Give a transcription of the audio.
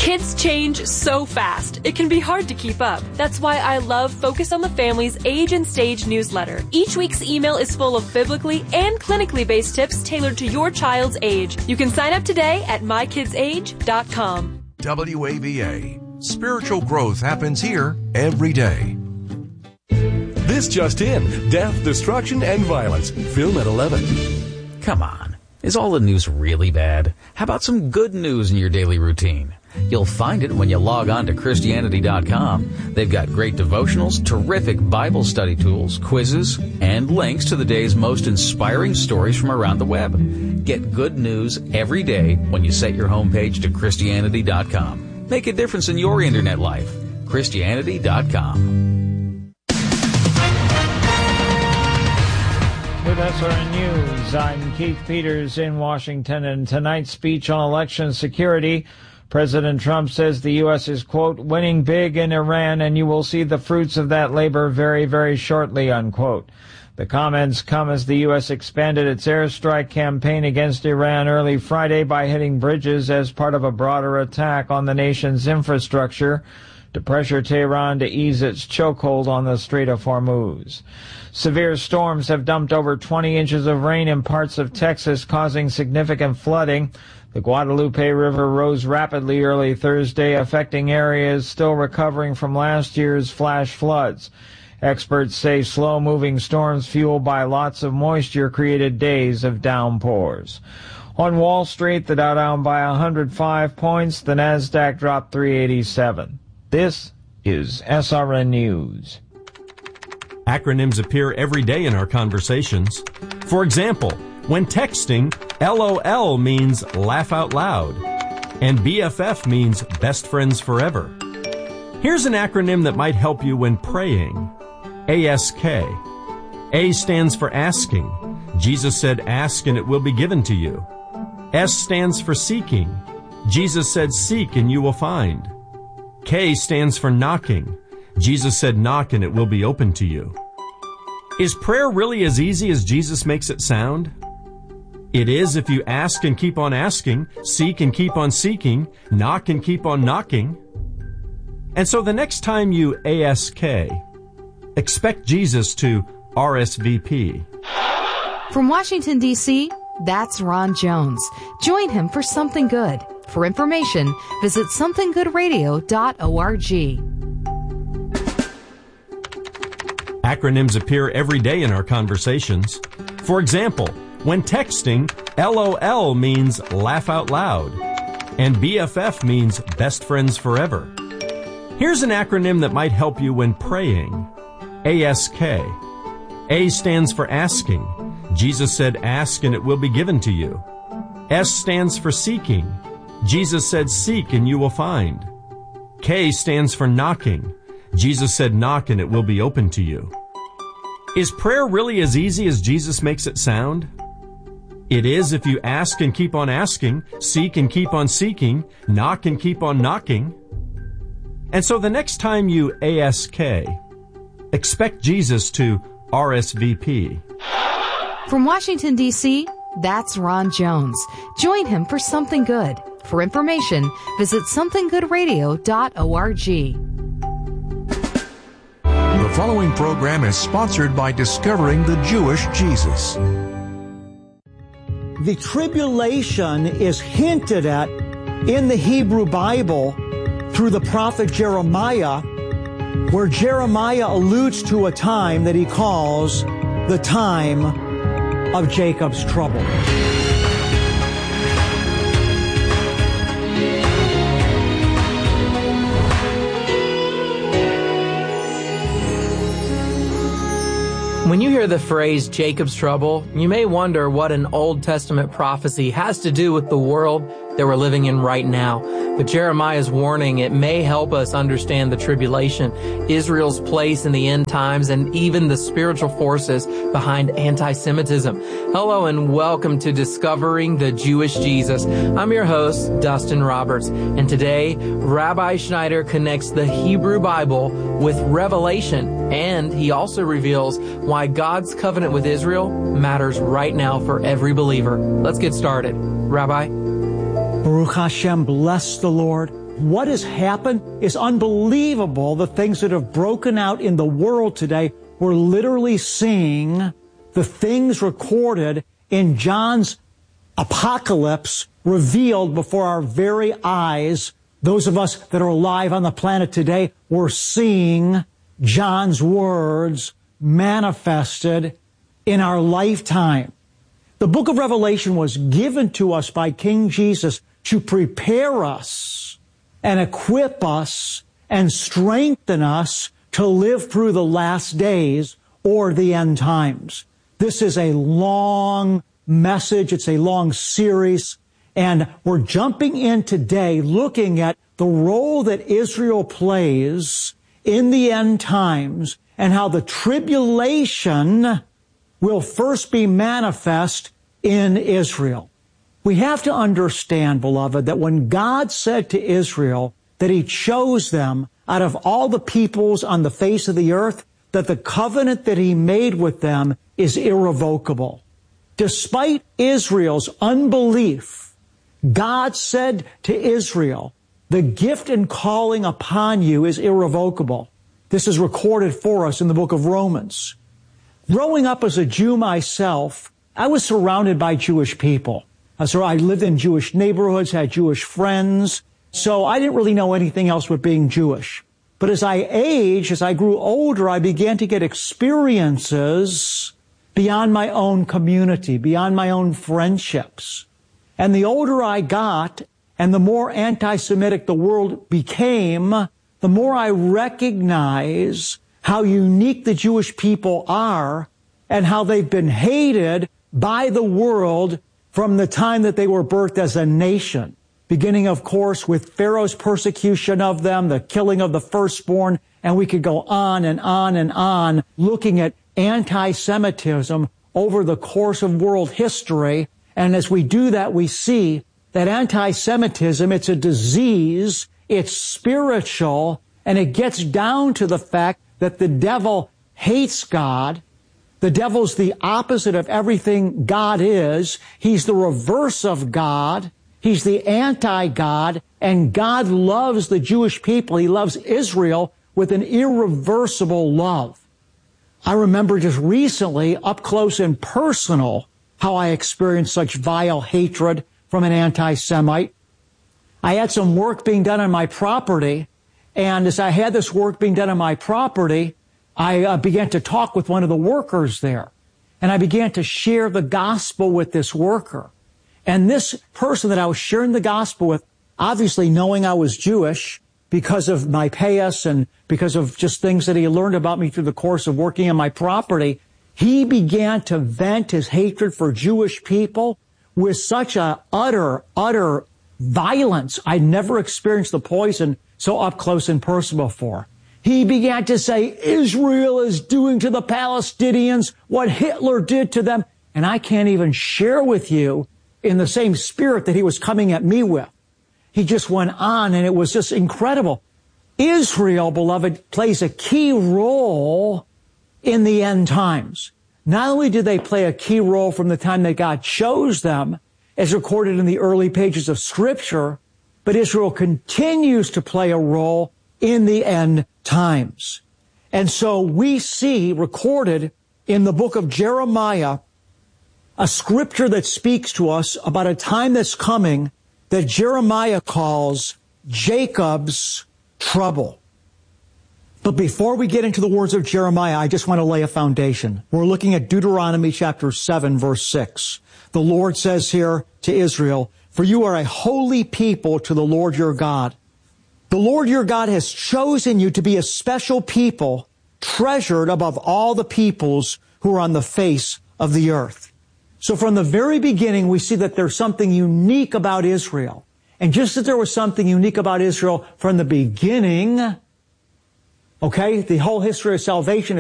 Kids change so fast, it can be hard to keep up. That's why I love Focus on the Family's Age and Stage newsletter. Each week's email is full of biblically and clinically based tips tailored to your child's age. You can sign up today at mykidsage.com. WAVA. Spiritual growth happens here every day. This just in. Death, destruction, and violence. Film at 11. Come on. Is all the news really bad? How about some good news in your daily routine? You'll find it when you log on to Christianity.com. They've got great devotionals, terrific Bible study tools, quizzes, and links to the day's most inspiring stories from around the web. Get good news every day when you set your homepage to Christianity.com. Make a difference in your internet life. Christianity.com. With SRN News, I'm Keith Peters in Washington, and tonight's speech on election security, President Trump says the U.S. is, quote, winning big in Iran, and you will see the fruits of that labor very, very shortly, unquote. The comments come as the U.S. expanded its airstrike campaign against Iran early Friday by hitting bridges as part of a broader attack on the nation's infrastructure to pressure Tehran to ease its chokehold on the Strait of Hormuz. Severe storms have dumped over 20 inches of rain in parts of Texas, causing significant flooding. The Guadalupe River rose rapidly early Thursday, affecting areas still recovering from last year's flash floods. Experts say slow-moving storms fueled by lots of moisture created days of downpours. On Wall Street, the Dow down by 105 points, the Nasdaq dropped 387. This is SRN News. Acronyms appear every day in our conversations. For example, when texting, LOL means laugh out loud, and BFF means best friends forever. Here's an acronym that might help you when praying. ASK. A stands for asking. Jesus said, ask and it will be given to you. S stands for seeking. Jesus said, seek and you will find. K stands for knocking. Jesus said, knock and it will be open to you. Is prayer really as easy as Jesus makes it sound? It is if you ask and keep on asking, seek and keep on seeking, knock and keep on knocking. And so the next time you ASK, expect Jesus to RSVP. From Washington, D.C., that's Ron Jones. Join him for Something Good. For information, visit somethinggoodradio.org. Acronyms appear every day in our conversations. For example, when texting, LOL means laugh out loud, and BFF means best friends forever. Here's an acronym that might help you when praying. ASK. A stands for asking. Jesus said, ask and it will be given to you. S stands for seeking. Jesus said, seek and you will find. K stands for knocking. Jesus said, knock and it will be open to you. Is prayer really as easy as Jesus makes it sound? It is if you ask and keep on asking, seek and keep on seeking, knock and keep on knocking. And so the next time you ASK, expect Jesus to RSVP. From Washington, D.C., that's Ron Jones. Join him for Something Good. For information, visit somethinggoodradio.org. The following program is sponsored by Discovering the Jewish Jesus. The tribulation is hinted at in the Hebrew Bible through the prophet Jeremiah, where Jeremiah alludes to a time that he calls the time of Jacob's trouble. When you hear the phrase Jacob's trouble, you may wonder what an Old Testament prophecy has to do with the world that we're living in right now. But Jeremiah's warning, it may help us understand the tribulation, Israel's place in the end times, and even the spiritual forces behind anti-Semitism. Hello and welcome to Discovering the Jewish Jesus. I'm your host, Dustin Roberts, and today, Rabbi Schneider connects the Hebrew Bible with Revelation, and he also reveals why God's covenant with Israel matters right now for every believer. Let's get started. Rabbi? Baruch Hashem, bless the Lord. what has happened is unbelievable. The things that have broken out in the world today, we're literally seeing the things recorded in John's apocalypse revealed before our very eyes. Those of us that are alive on the planet today, we're seeing John's words manifested in our lifetime. The book of Revelation was given to us by King Jesus to prepare us and equip us and strengthen us to live through the last days or the end times. This is a long message. It's a long series. And we're jumping in today looking at the role that Israel plays in the end times and how the tribulation will first be manifest in Israel. We have to understand, beloved, that when God said to Israel that He chose them out of all the peoples on the face of the earth, that the covenant that He made with them is irrevocable. Despite Israel's unbelief, God said to Israel, the gift and calling upon you is irrevocable. This is recorded for us in the book of Romans. Growing up as a Jew myself, I was surrounded by Jewish people. So I lived in Jewish neighborhoods, had Jewish friends. So I didn't really know anything else but being Jewish. But as I aged, as I grew older, I began to get experiences beyond my own community, beyond my own friendships. And the older I got, and the more anti-Semitic the world became, the more I recognize how unique the Jewish people are and how they've been hated by the world from the time that they were birthed as a nation. Beginning, of course, with Pharaoh's persecution of them, the killing of the firstborn, and we could go on and on and on looking at anti-Semitism over the course of world history. And as we do that, we see that anti-Semitism, it's a disease, it's spiritual, and it gets down to the fact that the devil hates God. The devil's the opposite of everything God is. He's the reverse of God. He's the anti-God, and God loves the Jewish people. He loves Israel with an irreversible love. I remember just recently, up close and personal, how I experienced such vile hatred from an anti-Semite. I had some work being done on my property, and as I had this work being done on my property, I began to talk with one of the workers there, and I began to share the gospel with this worker. And this person that I was sharing the gospel with, obviously knowing I was Jewish because of my payas and because of just things that he learned about me through the course of working on my property, he began to vent his hatred for Jewish people with such a utter violence. I'd never experienced the poison so up close and personal before. He began to say, Israel is doing to the Palestinians what Hitler did to them. And I can't even share with you in the same spirit that he was coming at me with. He just went on, and it was just incredible. Israel, beloved, plays a key role in the end times. Not only did they play a key role from the time that God chose them, as recorded in the early pages of Scripture, but Israel continues to play a role in the end times. And so we see recorded in the book of Jeremiah a scripture that speaks to us about a time that's coming that Jeremiah calls Jacob's trouble. But before we get into the words of Jeremiah, I just want to lay a foundation. We're looking at Deuteronomy chapter 7, verse 6. The Lord says here to Israel, "For you are a holy people to the Lord your God. The Lord your God has chosen you to be a special people, treasured above all the peoples who are on the face of the earth." So from the very beginning, we see that there's something unique about Israel. And just as there was something unique about Israel from the beginning, okay, the whole history of salvation